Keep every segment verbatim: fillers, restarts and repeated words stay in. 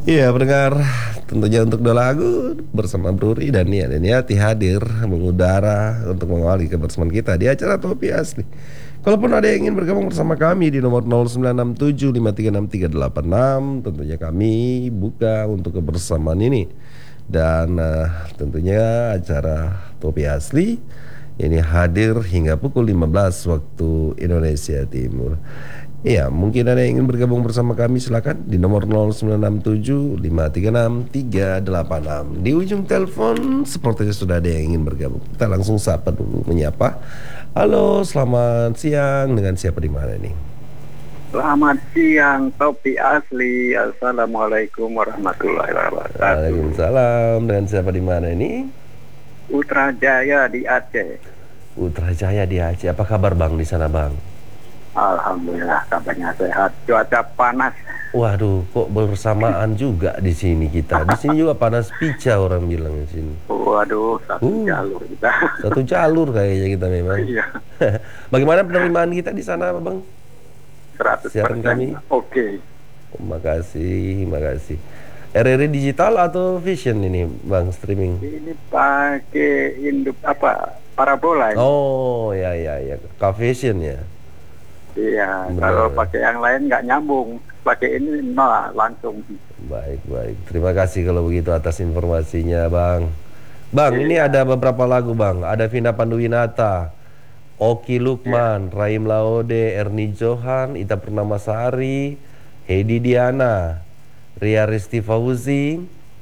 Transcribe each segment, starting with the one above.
Iya pendengar, tentunya untuk dua lagu bersama Bruri dan Nia dan Niati hadir mengudara untuk mengawali kebersamaan kita di acara Topi Asli. Kalaupun ada yang ingin bergabung bersama kami di nomor nol sembilan enam tujuh lima tiga enam tiga delapan enam, tentunya kami buka untuk kebersamaan ini. Dan uh, tentunya acara Topi Asli ini hadir hingga pukul lima belas waktu Indonesia Timur. Iya, mungkin ada yang ingin bergabung bersama kami, silakan di nomor nol sembilan enam tujuh lima tiga enam tiga delapan enam. Di ujung telepon sepertinya sudah ada yang ingin bergabung. Kita langsung sapa dulu, menyapa. Halo, selamat siang, dengan siapa di mana nih? Selamat siang, Topi Asli. Assalamualaikum warahmatullahi wabarakatuh. Waalaikumsalam, dengan siapa di mana ini? Putrajaya di Aceh. Putrajaya di Aceh. Apa kabar Bang di sana, Bang? Alhamdulillah kabarnya sehat. Cuaca panas. Waduh, kok bersamaan juga di sini kita. Di sini juga panas pica orang bilang di sini. Waduh, satu Uh, jalur kita. Satu jalur kayaknya kita memang. Iya. Bagaimana penerimaan kita di sana, Bang? seratus persen. Siaran kami. Oke. Oh, makasih, makasih. R R I digital atau vision ini, Bang, streaming? Ini pakai induk apa? Parabola. Ini. Oh, ya ya ya. K-Vision ya. Iya, Benar. kalau pakai yang lain nggak nyambung. Pakai ini nol langsung. Baik, baik. Terima kasih kalau begitu atas informasinya, Bang. Bang, Iya. ini ada beberapa lagu, Bang. Ada Vina Panduwinata, Oki Lukman, Raim Laode, Erni Johan, Ita Purnamasari, Hedi Diana, Ria Risti Fauzi,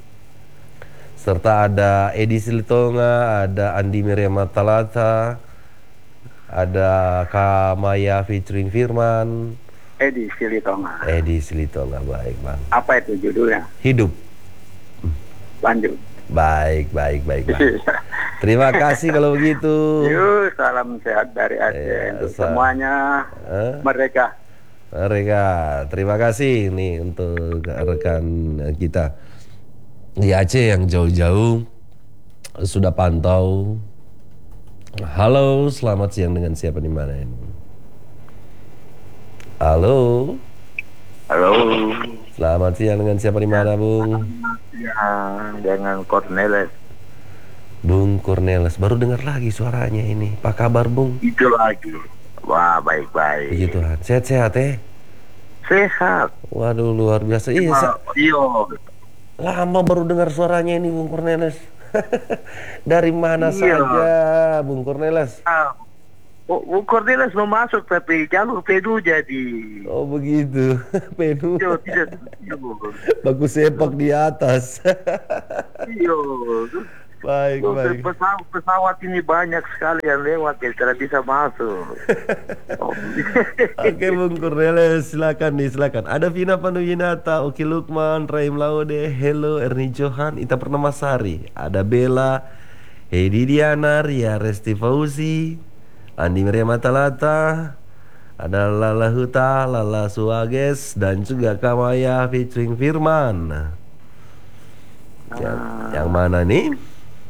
serta ada Edi Silitonga, ada Andi Miriam Matalata, ada Kamaya featuring Firman, Edi Silitonga. Edi Silitonga. Baik, Bang. Apa itu judulnya? Hidup. Lanjut. Baik, baik, baik, baik. Terima kasih kalau begitu. Yuk, salam sehat dari Aceh Ya, untuk sa- semuanya. Hah? Mereka. Mereka, terima kasih nih untuk rekan kita di Aceh yang jauh-jauh sudah pantau. Halo, selamat siang, dengan siapa di mana ini? Halo, Halo. selamat siang, dengan siapa di mana, Bung? Ya, dengan Cornelis. Bung Cornelis, baru dengar lagi suaranya ini. Apa kabar, Bung? Itu lagi. Wah, baik-baik. Puji Tuhan, sehat-sehat eh? Sehat. Waduh, luar biasa. Iya, sa- Iyo. lama baru dengar suaranya ini, Bung Cornelis. Dari mana Iya. saja, Bung Cornelis? Ah, Bu Bu Cornelis mau masuk tapi jalur Pedu jadi. Oh begitu, Penuh. Iyo, tidak. Iyo. Bagus sepak di atas. Iyo. Baik, Tuh, baik. pesawat, pesawat ini banyak sekali yang lewat, ya tidak bisa masuk. Oh. Oke, Bung Cornelis, silakan nih, silakan. Ada Vina Panduwinata, Oki Lukman, Raim Laude, Hello, Erni Johan, Ita Purnamasari. Ada Bella, Hedi Diana, Ria Resti Fauzi, Andi Miriam Matalata, ada Lala Huta, Lala Suages, dan juga Kamaya featuring Firman. Yang, yang mana nih?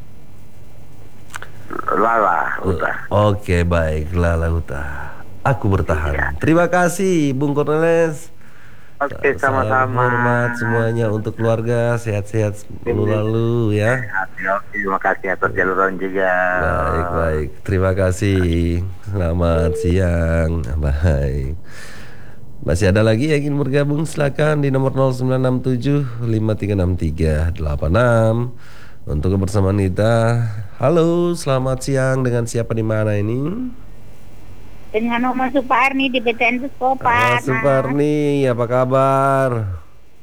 Lala, udah. Oke, baik, Lala Huta. Aku bertahan. Terima kasih, Bung Cornelis. Oke, Salam sama-sama. hormat semuanya untuk keluarga, sehat-sehat lalu ya. Oke, terima kasih atas jaluran juga. Baik, baik. Terima kasih. Selamat siang. Baik. Masih ada lagi yang ingin bergabung, silakan di nomor nol sembilan enam tujuh lima tiga enam tiga delapan enam untuk kebersamaan kita. Halo, selamat siang, dengan siapa di mana ini? Dengan Oma Suparni di B T N Ah, Puskopat. Suparni, apa kabar?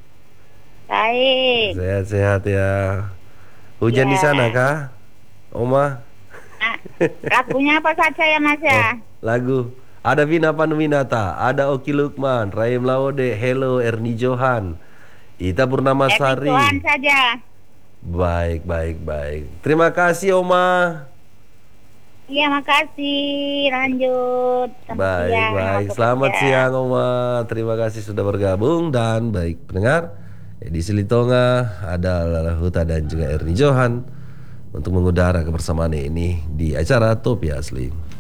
Baik. Sehat-sehat ya. Hujan Ya. di sana kah, Oma? Nah, lagunya apa saja ya Mas ya? Lagu ada Vina Panduwinata, ada Oki Lukman, Raim Laode, Hello, Erni Johan, Ita Purnamasari. Erni Johan saja. Baik, baik, baik. Terima kasih, Oma. Iya, makasih. Lanjut. Selamat Baik, siang. baik. Selamat siang, Oma. Terima kasih sudah bergabung. Dan baik pendengar, Edi Silitonga, ada Lala Huta dan juga Erni Johan untuk mengudara kebersamaan ini di acara Topi Asli.